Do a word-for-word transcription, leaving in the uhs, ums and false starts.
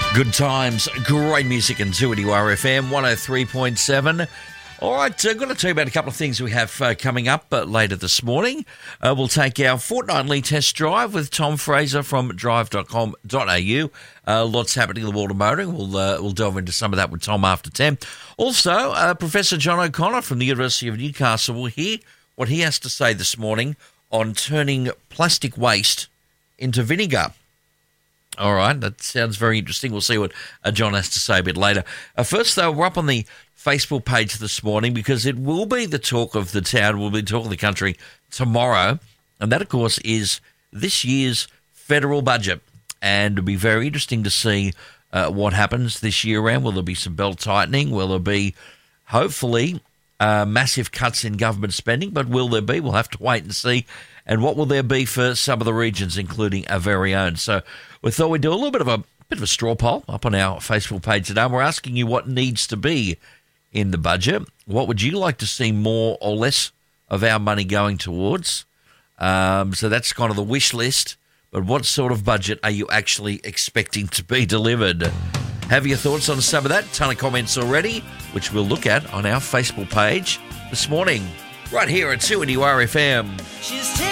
Good times, great music, and two W R F M one oh three point seven. All right, I'm going to tell you about a couple of things we have uh, coming up uh, later this morning. Uh, we'll take our fortnightly test drive with Tom Fraser from drive dot com dot a u. Uh, lots happening in the world of motoring. We'll, uh, we'll delve into some of that with Tom after ten. Also, uh, Professor John O'Connor from the University of Newcastle will hear what he has to say this morning on turning plastic waste into vinegar. All right, that sounds very interesting. We'll see what uh, John has to say a bit later. Uh, first, though, we're up on the Facebook page this morning because it will be the talk of the town, will be the talk of the country tomorrow. And that, of course, is this year's federal budget. And it'll be very interesting to see uh, what happens this year around. Will there be some belt tightening? Will there be, hopefully, uh, massive cuts in government spending? But will there be? We'll have to wait and see. And what will there be for some of the regions, including our very own? So we thought we'd do a little bit of a bit of a straw poll up on our Facebook page today. We're asking you what needs to be in the budget. What would you like to see more or less of our money going towards? Um, so that's kind of the wish list. But what sort of budget are you actually expecting to be delivered? Have your thoughts on some of that? Ton of comments already, which we'll look at on our Facebook page this morning. Right here at two W R F M.